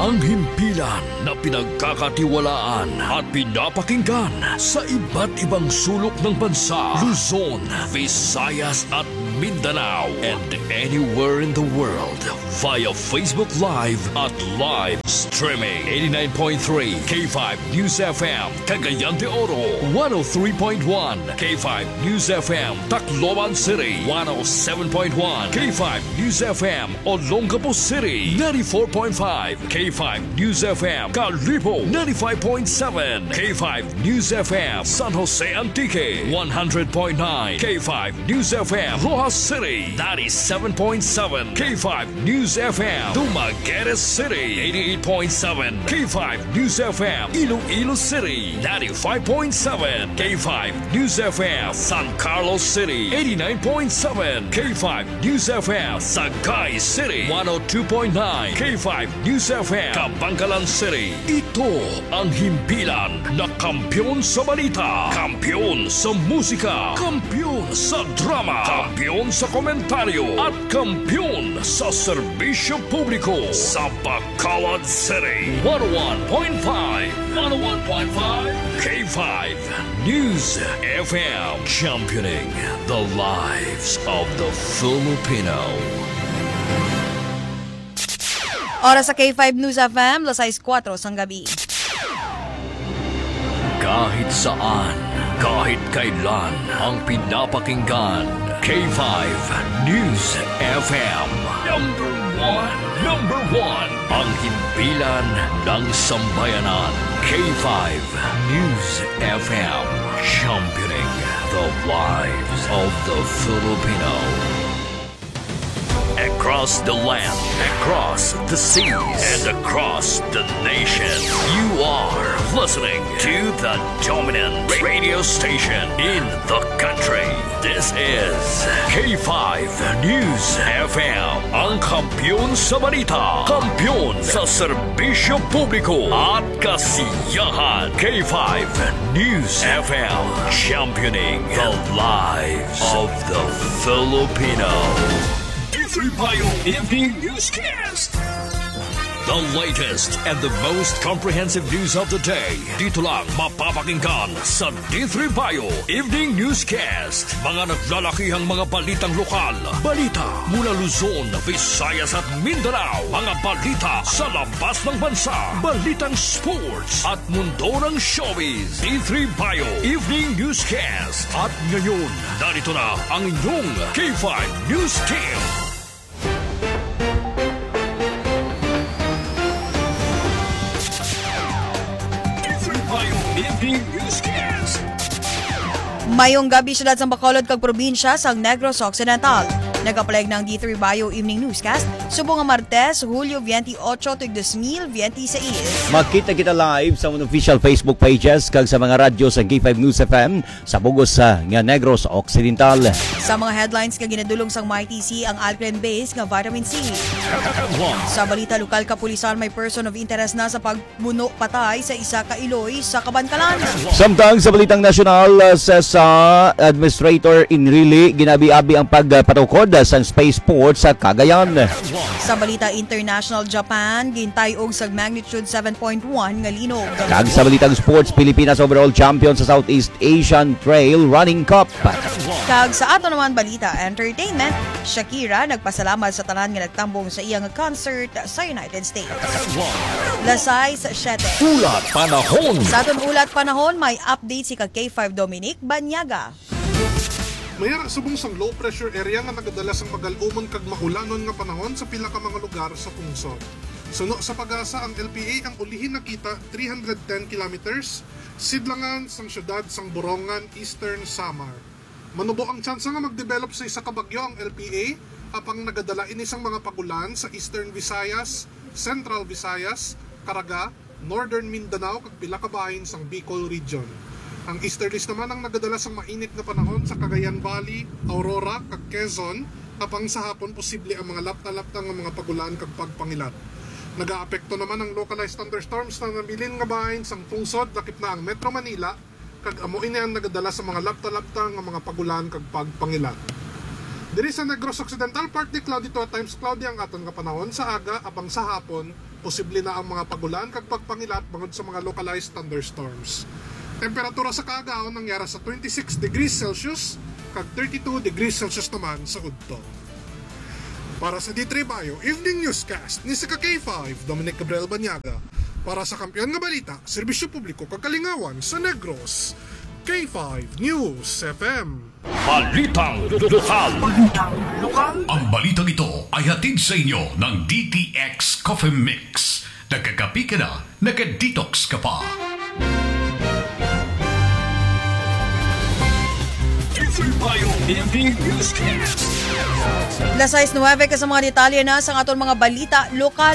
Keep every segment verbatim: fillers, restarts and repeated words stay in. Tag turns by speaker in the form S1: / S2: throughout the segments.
S1: Ang himpilan na pinagkakatiwalaan at pinapakinggan sa iba't ibang sulok ng bansa, Luzon, Visayas at Mindanao, and anywhere in the world via Facebook Live at live streaming. eighty-nine point three K five News F M, Cagayan de Oro. one oh three point one K five News F M, Tacloban City. one oh seven point one K five News F M, Olongapo City. ninety-four point five K five News F M, Calibo. ninety-five point seven K five News F M, San Jose Antique. one hundred point nine K five News F M, Rojas City. ninety-seven point seven K five News F M, Dumaguete City. eighty-eight point seven K five News F M, Iloilo City. ninety-five point seven K five News F M, San Carlos City. eighty-nine point seven K five News F M, Sagay City. one oh two point nine K five News F M, Kabangkalan City. Ito ang himpilan na kampyon sa balita, kampyon sa musika, kampyon sa drama, kampyon sa komentaryo, at kampyon sa serbisyo publiko sa Bacolod City. one oh one point five one oh one point five K five News F M, championing the lives of the Filipino.
S2: Oras sa K five News F M, alas four sang gabi.
S1: Kahit saan, kahit kailan, ang pinapakinggan, K five News F M. Number one, number one, ang himpilan ng sambayanan, K five News F M, championing the lives of the Filipino. Across the land, across the seas, and across the nation, you are listening to the dominant radio station in the country. This is K five News F M, ang kampyon sa balita, kampyon sa serbisyo publiko at kasiyahan. K five News F M, championing the lives of the Filipino. Bayo Evening Newscast. The latest and the most comprehensive news of the day. Dito lang mapapakinggan sa D three Bayo Evening Newscast. Mga naglalakihang mga balitang lokal, balita mula Luzon, Visayas at Mindanao, mga balita sa labas ng bansa, balitang sports at mundo ng showbiz. D three Bayo Evening Newscast. At ngayon, narito na ang inyong K five News Team.
S2: Mayong gabi syudad sa Bacolod kag probinsya sa Negros Occidental. Nagapalag ng D three Bayo Evening Newscast subong nga Martes, Hulyo twenty-eight, dos mil twenty-seis.
S3: Makita kita live sa mga official Facebook pages kag sa mga radyo sa K five News F M sa Bugos sa nga Negros Occidental.
S2: Sa mga headlines nga ginadulong sang M I T C ang alkaline base nga vitamin C. Sa balita lokal, kapulisan may person of interest na sa pagbuno patay sa isa ka iloy sa Kabangkalan.
S3: Samtang sa balitang nasyonal, sa, sa Administrator Inrili ginabi-abi ang pagpatukod sa spaceport sa Cagayan.
S2: Sa balita international, Japan gintay og sa magnitude seven point one nga linog.
S3: Kag sa balitang sports, Pilipinas overall champion sa Southeast Asian Trail Running Cup.
S2: Kag sa ato naman balita entertainment, Shakira nagpasalamat sa tanan nga nagtambong sa iyang concert sa United States. Lasay sa siyete.
S1: Ulat panahon.
S2: Sa aton ulat panahon, may update si ka K five Dominic Banyaga.
S4: Mayara subong sang low pressure area nga nagadala sang magal-umon kag maulanon nga panahon sa pila ka mga lugar sa pungsod. Suno sa pag-asa ang L P A ang ulihin nakita three hundred ten kilometers sidlangan sang syudad sang Borongan, Eastern Samar. Manubo ang tsansa nga mag-develop sa isa ka bagyo ang L P A apang nagadala ini sang mga pagulan sa Eastern Visayas, Central Visayas, Caraga, Northern Mindanao kag pila ka bahin sang Bicol region. Ang easterlies naman ang nagadala sa mainit na panahon sa Cagayan Valley, Aurora, kag Quezon, kapang sa hapon posible ang mga lapta-lapta ng mga pagulan kag pagpangilat. Nagaapekto naman ang localized thunderstorms na nabilin nga bahin sang pungsod lakip na ang Metro Manila, kag amo ini ang nagadala sa mga lapta-lapta ng mga pagulan kag pagpangilat. Diri sa Negros Occidental, partly cloudy to at times cloudy ang aton nga panahon sa aga abang sa hapon, posible na ang mga pagulan kag pagpangilat bangod sa mga localized thunderstorms. Temperatura sa kaagaon nangyara sa twenty-six degrees Celsius kag thirty-two degrees Celsius naman sa udto. Para sa D three Bayo Evening Newscast ni sa K five Dominic Gabriel Banyaga. Para sa Kampiyon nga Balita, Serbisyo Publiko kag Kalingawan sa Negros, K five News F M.
S1: Balitang lokal. Ang balitang ito ay hatid sa inyo ng D T X Coffee Mix. Nagkakapi ka na, nagka-detox ka pa.
S2: Las sais nueve ka sa mga detalye na sa aton mga balita lokal.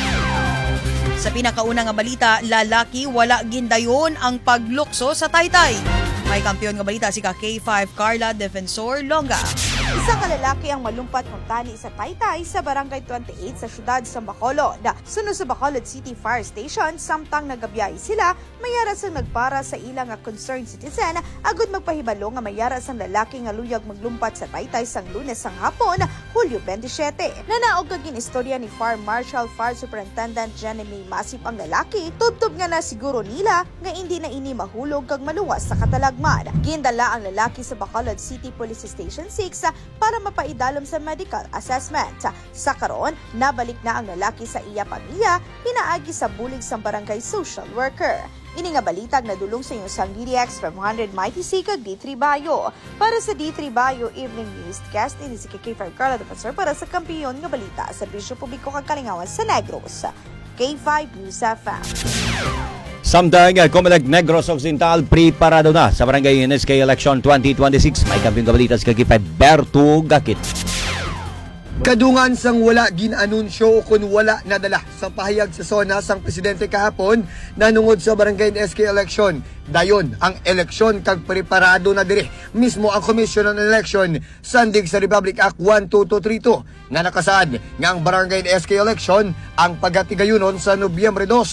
S2: Sa pinakauna nga balita, lalaki wala gindayon ang paglukso sa Taytay. May kampiyon nga balita si ka K five Carla Defensor Longa.
S5: Isang kalalaki ang malumpat kung tani sa Taytay sa Barangay twenty-eight sa siyudad sa Bacolod. Sunod sa Bacolod City Fire Station, samtang nagabiyay sila, mayara sang nagpara sa ilang nga concerned citizen agud magpahibalo nga mayara sang lalaki nga luyag maglumpat sa Taytay sang Lunes sang hapon, Hulyo twenty-seven. Nanaog kag istorya ni Fire Marshal Fire Superintendent Jenny Masip ang lalaki, tubtob nga na siguro nila nga hindi na ini mahulog kag maluwas sa katalagman. Gindala ang lalaki sa Bacolod City Police Station six para mapaidalom sa medical assessment. Sa karon, nabalik na ang lalaki sa iya pamilya, pinaagi sa bulig sa barangay social worker. Ini nga balitag nadulong sa inyong sang D D X five hundred Mighty C kag D three Bayo. Para sa D three Bayo Evening Newscast, ini si K five Carla Defensor para sa Kampiyon nga Balita, Serbisyo Publiko kag Kalingawan sa Negros, K five News F M.
S3: Samtang Comelec Negros Occidental preparado na sa Barangay N S K Election twenty twenty-six. May kampiyon nga balita sa K five Berto Gakit.
S6: Kadungan sang wala ginanunsyo kung wala nadala sa pahayag sa SONA sang presidente kahapon nanungod sa Barangay N S K election. Dayon ang eleksyon kag preparado na diri mismo ang Commission on Election sandig sa Republic Act one two two three two nga nakasaad nga ang Barangay N S K election ang pagatigayunon sa Nobyembre two.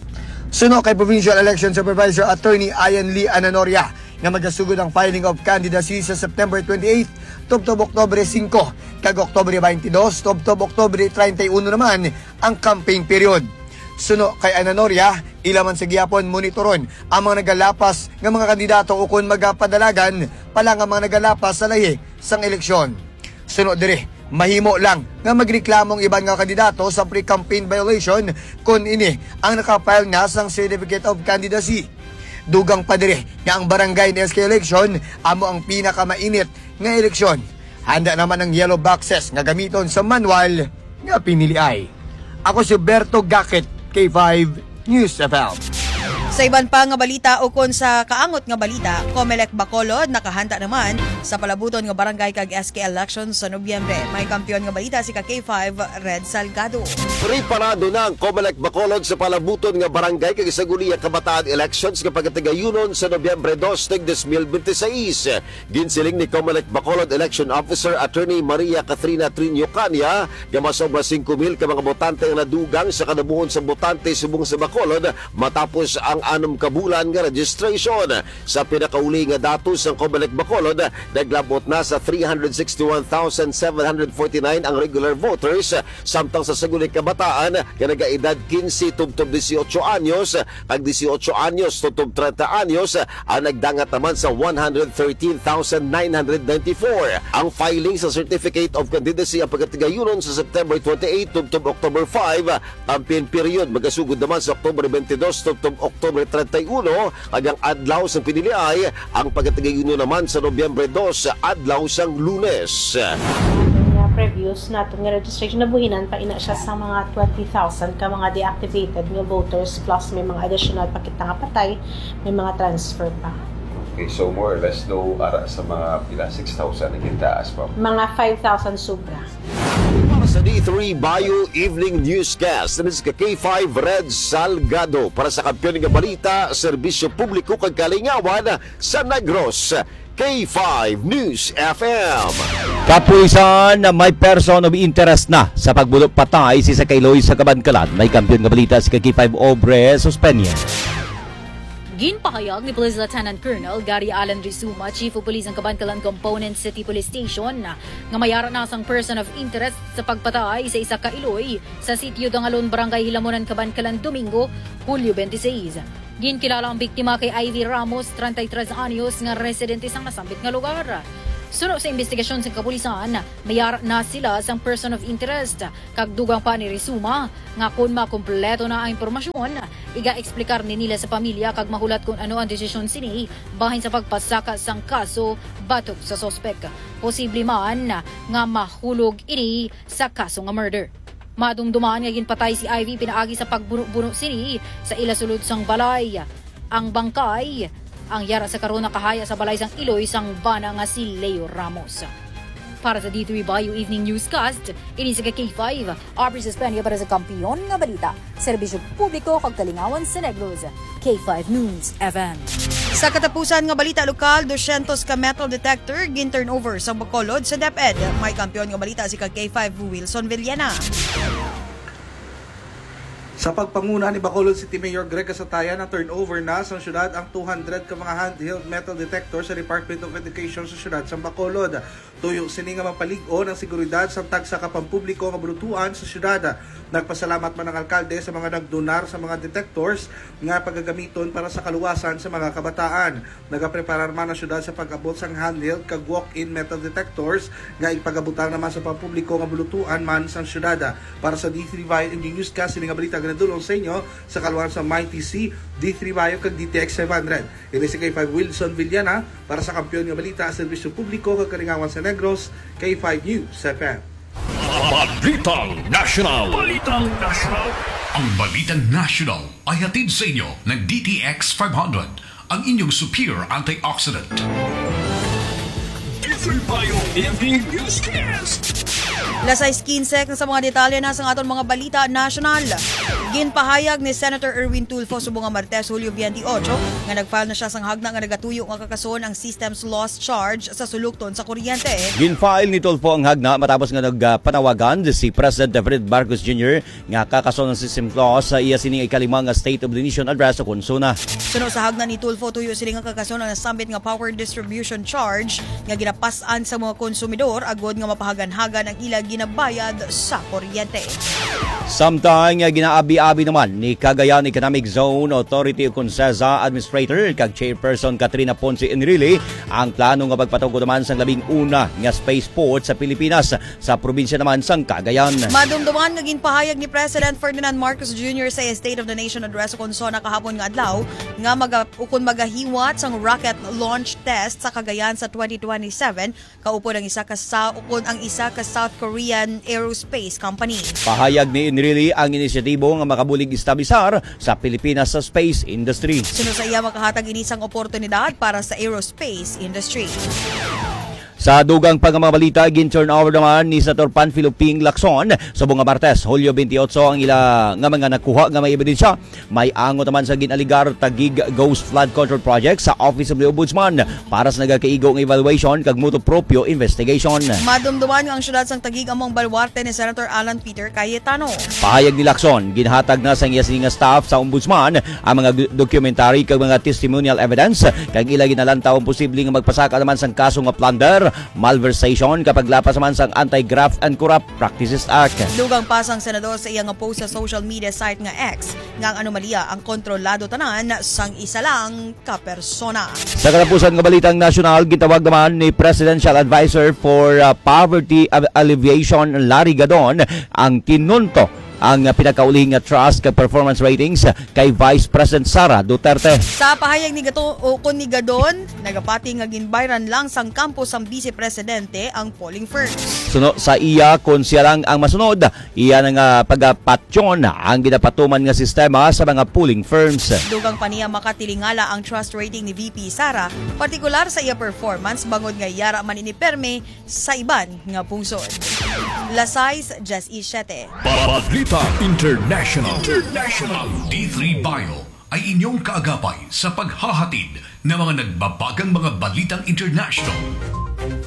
S6: Suno kay Provincial Election Supervisor Attorney Ian Lee Ananoria na magasugod ang filing of candidacy sa September twenty-eighth, tubtob Oktubre five, kag Oktubre twenty-two, tubtob Oktubre thirty-one naman ang campaign period. Suno kay Ananoria, ilaman sa giyapon monitoron ang mga nagalapas nga mga kandidato ukon magapadalagan pala nga mga nagalapas sa lahi sang eleksyon. Suno dire, mahimo lang nga magreklamong iban nga kandidato sa pre-campaign violation kung ini ang nakapile na sang Certificate of Candidacy. Dugang pa dire nga ang Barangay N S K election amo ang pinakamainit nga eleksyon. Handa naman ang yellow boxes nga gamiton sa manual nga piniliay. Ako si Berto Gakit, K five News F M.
S2: Sa iban pa nga balita ukon sa kaangot nga balita, Comelec Bacolod nakahanda naman sa palabuton nga barangay kag S K election sa Nobyembre. May kampiyon nga balita si ka K five Red Salgado.
S7: Preparado na ang Comelec Bacolod sa palabuton nga barangay kag Isagulia Kabataan elections nga pagatigayunon sa Nobyembre two, twenty twenty-six. Ginsiling ni Comelec Bacolod Election Officer Attorney Maria Catrina Trinio Cania nga masobra five mil ka mga botante nga nadugang sa kanabuhon sa botante subong sa Bacolod matapos ang anom ka bulan nga registration. Sa pinakauli nga datos ng Comelec Bacolod, naglabot na sa three hundred sixty-one thousand seven hundred forty-nine ang regular voters, samtang sa Saguling Kabataan nga nagaedad fifteen tubtob eighteen anyos kag eighteen anyos tubtob thirty anyos ang nagdangat naman sa one hundred thirteen thousand nine hundred ninety-four. Ang filing sa Certificate of Candidacy ang pagkatigayunon sa September twenty-eight tubtob October five. Campaign period magasugod naman sa October twenty-two tubtob October thirty-one, agang adlaw sang piniliay ang pagkatigayunon naman sa Nobyembre two adlaw sang Lunes.
S8: Previews nato nga registration nabuhinan pa ina siya sa mga twenty thousand ka mga deactivated nga voters plus may mga additional pakita nga patay, may mga transfer pa.
S9: Okay, so more or less no ara sa mga pila six thousand ang gintaas pa.
S8: Mga five thousand sobra.
S7: Para sa D three Bayo Evening Newscast, this is K five Red Salgado para sa kampiyon nga balita, Serbisyo Publiko kag Kalingawan sa Negros, K five News F M.
S3: Kapulisan na may person of interest na sa pagbulok patay si Sakay Loy sa Kabankalan. May kampiyon nga balita si K five Obre Suspenye.
S10: Ginpahayag ni Police Lieutenant Colonel Gary Allen Rizuma, Chief of Police ng Cabancalan Component City Police Station, nga mayara na sang person of interest sa pagpatay sa isa ka iloy sa sitio Dangalon, Barangay Hilamunan, Cabancalan, Domingo, Hulyo twenty-seis. Ginkilala ang biktima kay Ivy Ramos, thirty-three anyos, nga residente sang nasambit nga lugar. Sunod sa investigasyon sa kapulisan, mayar na sila sang person of interest. Kagdugang pa ni Rizuma nga kung makumpleto na ang impormasyon, iga-eksplikar ni nila sa pamilya kag mahulat kung ano ang desisyon sini bahin sa pagpasaka sang kaso batok sa sospek. Posible man nga mahulog ini sa kaso nga murder. Madumduman nga ginpatay si Ivy pinaagi sa pagbuno-buno sini sa ilasulod sang balay. Ang bangkay ang yara sa karon nakahaya sa balay sang iloy sang bana nga si Leo Ramos. Para sa D three Bayou Evening Newscast, ini sa K five, Aubrey Suspenia para sa kampiyon nga balita. Serbisyo publiko kag kalingawan sa Negros. K five News F M.
S2: Sa katapusan nga balita lokal, two hundred ka metal detector gin-turnover sa Bacolod sa DepEd. May kampiyon nga balita si K five Wilson Villena.
S11: Sa pagpanguna ni Bacolod City Mayor Greg Casataya na turnover na sa syudad ang two hundred ka mga handheld metal detector sa Department of Education sa syudad sa Bacolod. Tuyo sini nga mapalig-o ng seguridad sa tagsa ka pampubliko nga brutuan sa syudad. Nagpasalamat man ang alkalde sa mga nagdonar sa mga detectors nga pagagamiton para sa kaluwasan sa mga kabataan. Nagapreparar man ang syudad sa pag-abot sang handheld kag walk-in metal detectors nga ipagabutan naman sa pampubliko nga brutuan man sa syudad. Para sa D three Bayou Evening Newscast, sini nga balita nadulong sa inyo sa kaluwasan sa M I T C, D three Bayou kag D T X seven hundred. Ini si K five Wilson Villena para sa kampiyon nga balita, serbisyo publiko kag kalingawan sa Negros, K five News F M.
S1: Balitang National.
S12: Balitang National. Ang Balitang National ay hatid sa inyo ng D T X five hundred, ang inyong superior antioxidant.
S1: D three Bayou Evening Newscast.
S2: Lasay kinsek na sa mga detalye na sa aton mga balita national. Ginpahayag ni Senator Erwin Tulfo subong nga Martes, Hulyo twenty-eight nga nagfile na siya sang hagna nga nagatuyo nga kakason ang systems loss charge sa sulukton sa kuryente.
S3: Ginfile ni Tulfo ang hagna matapos nga nagpanawagan si President Fred Marcos Junior nga kakason ng system loss sa iya sining ikalimang nga State of the Nation address sa konsuna.
S2: Sunod sa hagna ni Tulfo, tuyo sila nga kakason ang nasambit nga power distribution charge nga ginapasan sa mga konsumidor agod nga mapahagan-hagan ang ila ginabayad sa kuryente.
S3: Samtang ginaabi-abi naman ni Cagayan Economic Zone Authority o Consesa Administrator kag Chairperson Katrina Ponce Enrile ang plano nga pagpatugo naman sang labing una nga spaceport sa Pilipinas sa probinsya naman sang Cagayan.
S2: Madumduman nga ginpahayag ni President Ferdinand Marcos Junior sa State of the Nation address sa konsona kahapon nga adlaw nga maga, ukon magahiwat sang rocket launch test sa Cagayan sa twenty twenty-seven kaupo ang isa ka sa ukon ang isa ka South Korean Aerospace Company.
S3: Pahayag ni Enrile ang inisyatibo nga makabulig establisar sa Pilipinas sa space industry.
S2: Sunod sa iya makahatag inisang oportunidad para sa aerospace industry.
S3: Sa dugang pagmamabalita, gin-turn over naman ni Senator Panfilo Ping Lacson sa bunga Martes, Hulyo twenty-eight ang ila nga mga nakuha nga may ebidensya. May angot naman sa ginaligar tagig Ghost Flood Control Project sa Office of the Ombudsman para sa nagakaigo ng evaluation kag motu proprio investigation.
S2: Madumduman ang syudad sang tagig among baluarte ni Senator Alan Peter Cayetano.
S3: Pahayag ni Lacson, ginhatag na sa iya nga staff sa Ombudsman ang mga documentary kag mga testimonial evidence kag ila ginalantaw ang posibleng magpasaka naman sang kaso nga plunder, malversation kapag lapas man sang Anti-Graft and Corrupt Practices Act.
S2: Dugang pasang senador sa iyang post sa social media site nga X nga ang anomalya ang kontrolado tanan sang isa lang ka persona.
S3: Sa katapusan nga balitang nasyonal, gitawag naman ni Presidential Advisor for uh, Poverty Alleviation Larry Gadon ang tinunto ang pinakauling trust kag performance ratings kay Vice President Sara Duterte.
S2: Sa pahayag ni Gato o kon ni Gadon, nagapati nga ginbayran lang sang kampo sang Vice Presidente ang polling firms.
S3: Suno sa iya kon siya lang ang masunod, iya nga pagapatyon ang ginapatuman nga sistema sa mga polling firms.
S2: Dugang pa niya makatilingala ang trust rating ni V P Sara, partikular sa iya performance bangod nga yara man iniperme sa iban nga pungsod. Lasais, Jess E. Siete.
S1: Balita International.
S12: International. D three Bayou ay inyong kaagapay sa paghahatid ng mga nagbabagang mga balitang international.
S1: D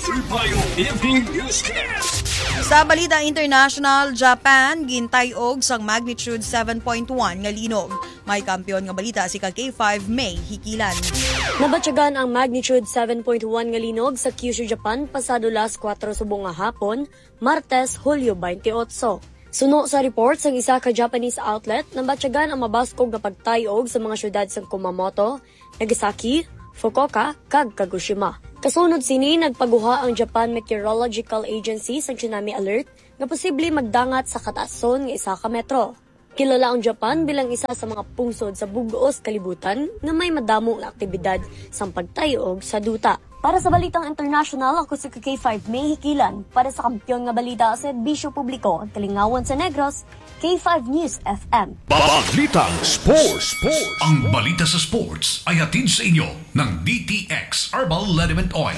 S1: Survival Philippine Newscast.
S2: Sa balita international, Japan gintay-og sang magnitude seven point one nga linog. May kampiyon nga balita si K five May Hikilan.
S13: Nabatyagan ang magnitude seven point one nga linog sa Kyushu, Japan pasado las kwatro subong nga hapon, Martes, Hulyo twenty-eight. Suno sa report sang isa ka Japanese outlet, nabatyagan ang mabaskog nga pagtayog sa mga syudad sang Kumamoto, Nagasaki, Fukuoka, kag Kagoshima. Kasunod sini, nagpaguha ang Japan Meteorological Agency sa tsunami alert nga posible magdangat sa kataason nga isa ka metro. Kilala ang Japan bilang isa sa mga pungsod sa bugos kalibutan nga may madamo nga aktibidad sa pagtayog sa duta. Para sa Balitang International, ako si K five May Hikilan. Para sa kampiyon nga balita sa Serbisyo Publiko at Kalingawan sa Negros, K five News F M.
S1: Balitang Sports. Sports.
S12: Ang balita sa sports ay hatid sa inyo ng D T X Herbal Liniment Oil.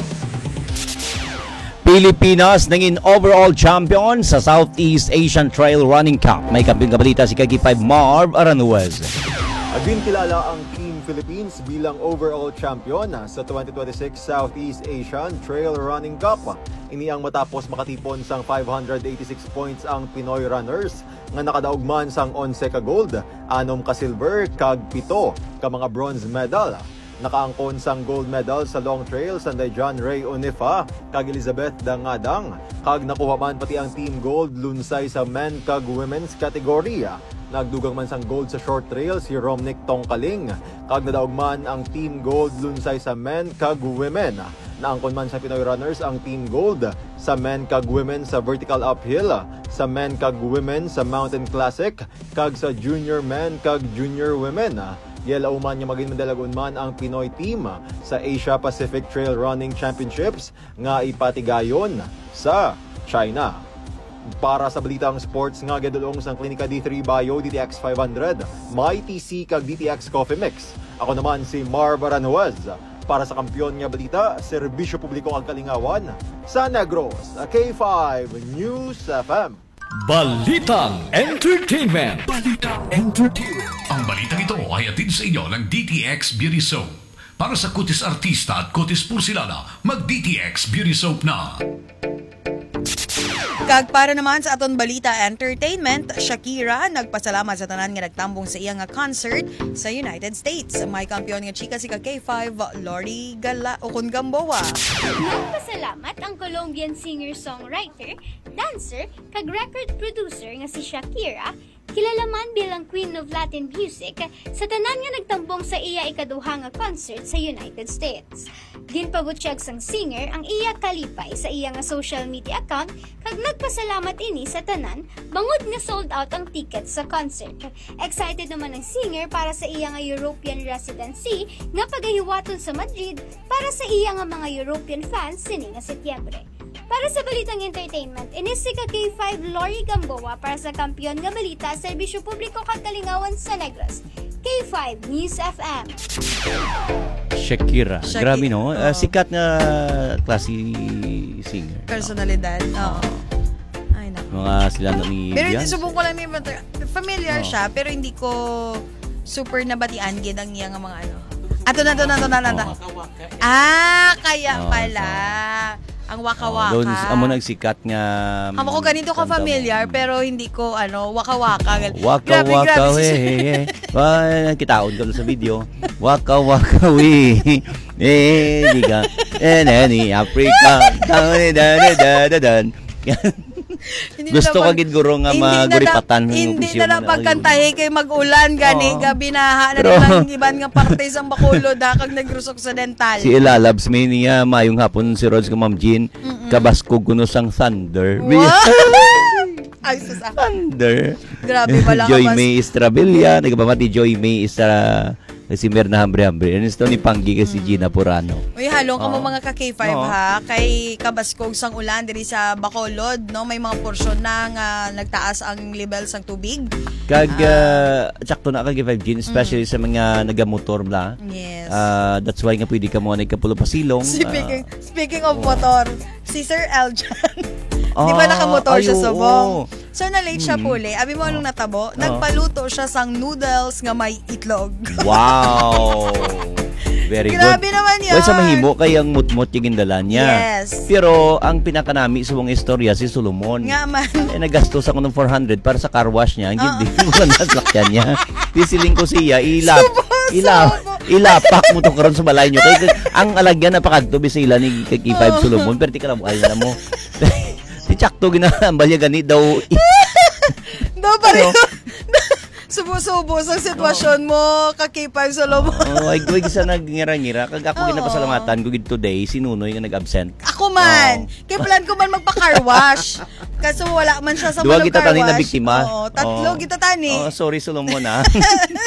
S3: Pilipinas naging overall champion sa Southeast Asian Trail Running Cup. May kampiyon nga balita si K five Marv Aranuez.
S14: Agin kilala ang Team Philippines bilang overall champion sa twenty twenty-six Southeast Asian Trail Running Cup. Ini ang matapos makatipon sang five hundred eighty-six points ang Pinoy runners nga nakadaog man sang eleven ka gold, anom ka silver, kag pito ka mga bronze medal. Nakaangkon sang gold medal sa long trail sanday John Ray Onifa kag Elizabeth Dangadang, kag nakuha man pati ang team gold lunsay sa men kag women's category. Nagdugang man sang gold sa short trail si Romnick Tongkaling, kag nadaog man ang team gold lunsay sa men kag women. Naangkon man sa Pinoy runners ang team gold sa men kag women sa vertical uphill, sa men kag women sa mountain classic, kag sa junior men kag junior women. Yela uman niya maging madalagon man ang Pinoy team sa Asia Pacific Trail Running Championships nga ipatigayon sa China. Para sa Balitang Sports nga gadulong sang Klinika D three Bio D T X five hundred, may T C kag D T X Coffee Mix. Ako naman si Marv Aranuez. Para sa kampiyon nga balita, Serbisyo Publiko kag Kalingawan sa Negros, K five News F M.
S1: Balitang Entertainment. Balitang Entertainment.
S12: Ang balitang ito ay hatid sa inyo ng D T X Beauty Soap. Para sa kutis artista at kutis pursilana, mag-D T X Beauty Soap na.
S2: Kag para naman sa aton balita entertainment, Shakira nagpasalamat sa tanan nga nagtambong sa iya nga concert sa United States. May kampiyon nga chika si K five Lori Gala Okon Gamboa.
S15: Nagpasalamat ang Colombian singer-songwriter, dancer, kag record producer nga si Shakira, kilala man bilang Queen of Latin Music, sa tanan nga nagtambong sa iya ikaduha nga concert sa United States. Ginpabutyag sang singer ang iya kalipay sa iya nga social media account kag nagpasalamat ini sa tanan bangod nga sold out ang tickets sa concert. Excited naman ang singer para sa iya nga European residency nga pagahiwaton sa Madrid para sa iya nga mga European fans sini nga Setyembre. Para sa Balitang Entertainment, inisig ka K five Lori Gamboa para sa kampiyon nga balita sa Serbisyo Publiko kag Kalingawan sa Negros. K five News F M.
S3: Shakira.
S2: Shakira.
S3: Grabe no?
S2: Oh.
S3: Uh, sikat na klase singer.
S2: Personalidad. Oo. Ay, naku.
S3: Mga sila na ni
S2: Pero hindi
S3: Beyonce.
S2: subong ko lang ni familiar
S3: Oh.
S2: siya, pero hindi ko super nabatian gid ang iya nga mga ano. Ato na, ato na, ato na, ato na. Ah, kaya
S3: Oh,
S2: pala. Ang
S3: Oh,
S2: waka-waka.
S3: doon amo nagsikat nga.
S2: Amo ko ganito ka familiar pero hindi ko ano waka-waka.
S3: Waka
S2: Grabe,
S3: waka
S2: grabe
S3: we.
S2: si-
S3: Wah, kitaon ko sa video. Waka waka we. Eh, di ka. Eh, nani Africa. Da da da da da da.
S2: Hindi
S3: Gusto
S2: na
S3: ka
S2: pag-
S3: gid guro nga
S2: hindi na
S3: maguripatan
S2: na-
S3: ng
S2: Hindi
S3: opisyon
S2: na lang
S3: mo
S2: pagkantahi kay mag-ulan gani
S3: Oo.
S2: gabi na na
S3: Pero-
S2: nilang iban nga parte sa Bacolod ha kag nagrusok sa dental.
S3: Si Ilalabs may niya mayong hapon si Rods ka Ma'am Jean. Kabaskog kuno sang Thunder.
S2: Wow! Ay sus ah.
S3: Thunder.
S2: Grabe wala ka
S3: Joy
S2: bas-
S3: May Estrabilla, nagpamati Joy May Estra si Merna Hambre-Hambre. Ano ito ni Panggi kasi Gina Purano.
S2: Uy, halong ka mo
S3: Oo.
S2: mga ka K five
S3: Oo.
S2: ha, kay Kabaskog sang ulan diri sa Bacolod, no? May mga porsyon na nga nagtaas ang level sang tubig.
S3: Kag uh, sakto na kag five Gin, especially sa mga nagamotor bla.
S2: Yes.
S3: Ah, that's why nga pwede ka mo nagkapulo pasilong.
S2: Speaking, speaking of motor, si Sir Eljan, di
S3: Ah,
S2: ba nakamotor siya
S3: ay,
S2: sa
S3: oo.
S2: bong? So, na-late siya
S3: Hmm.
S2: puli. Abi mo nung natabo,
S3: Oh.
S2: nagpaluto siya sang noodles nga may itlog.
S3: Wow! Very
S2: Grabe
S3: good.
S2: naman yan.
S3: Well, sa mahimo kay ang mutmut yung gindala niya.
S2: Yes.
S3: Pero ang pinakanami sa mga istorya si Solomon.
S2: Nga man.
S3: Eh, nagastos ako ng four hundred para sa car wash niya. Ang
S2: Oo.
S3: hindi mo na nasakyan niya. Tisiling ko siya, ilap,
S2: Subo,
S3: ilap,
S2: subo.
S3: ilapak mo to karon sa balay nyo. Kay, ang alagyan na pakagto bisila ni kay K five Solomon. Pero di ka lang, ay na mo. Si Chakto ginambalya gani daw.
S2: Do pa rin. Subo-subo sa sitwasyon mo, ka K five Solomon.
S3: Oh, ay gawin sa nagngira-ngira. Kag ako
S2: Oo.
S3: ginapasalamatan ko gid today, si Nunoy nga nag-absent.
S2: Ako man. Kaya plan ko man magpa-car wash. Kaso wala man siya sa
S3: Duwa
S2: malong
S3: kita
S2: car
S3: tani
S2: wash.
S3: na biktima.
S2: Oo, tatlo
S3: Oo.
S2: kita tani.
S3: Oh, sorry Solomon ah.